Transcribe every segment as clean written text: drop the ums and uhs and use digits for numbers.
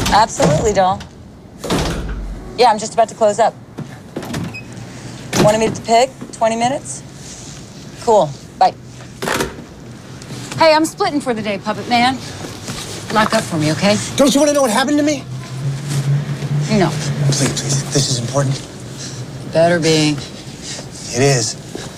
Absolutely, doll. Yeah, I'm just about to close up. Wanted me to pick? 20 minutes? Cool. Bye. Hey, I'm splitting for the day, puppet man. Lock up for me, okay? Don't you want to know what happened to me? No. Please. This is important. Better be. It is.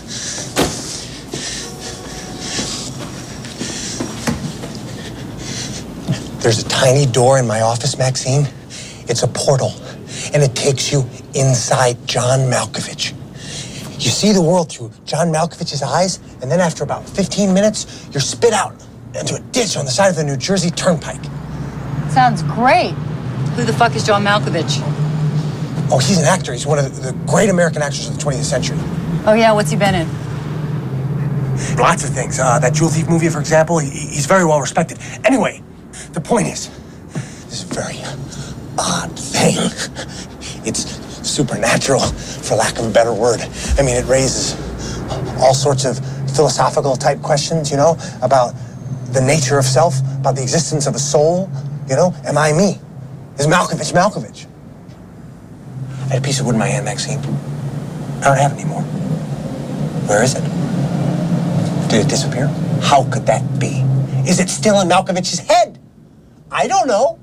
There's a tiny door in my office, Maxine. It's a portal, and it takes you inside John Malkovich. You see the world through John Malkovich's eyes, and then after about 15 minutes, you're spit out into a ditch on the side of the New Jersey Turnpike. Sounds great. Who the fuck is John Malkovich? Oh, he's an actor. He's one of the great American actors of the 20th century. Oh, yeah? What's he been in? Lots of things. That Jewel Thief movie, for example, he's very well respected. Anyway, the point is, this very odd thing. It's supernatural, for lack of a better word. I mean, it raises all sorts of philosophical type questions, you know, about the nature of self, about the existence of a soul, you know? Am I me? Is Malkovich Malkovich? I had a piece of wood in my hand, Maxine. I don't have it anymore. Where is it? Did it disappear? How could that be? Is it still in Malkovich's head? I don't know.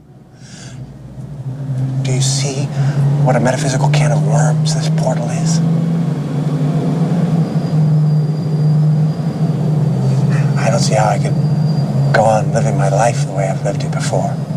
Do you see what a metaphysical can of worms this portal is? I don't see how I could go on living my life the way I've lived it before.